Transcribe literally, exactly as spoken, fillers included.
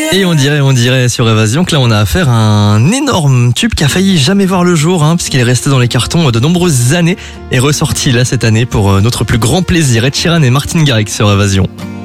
Et on dirait, on dirait sur Évasion que là on a affaire à un énorme tube qui a failli jamais voir le jour, hein, puisqu'il est resté dans les cartons de nombreuses années et ressorti là cette année pour notre plus grand plaisir. Ed Sheeran et Martin Garrix sur Évasion.